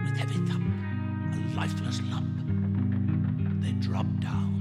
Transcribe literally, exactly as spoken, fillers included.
with heavy thump, a lifeless lump. They drop down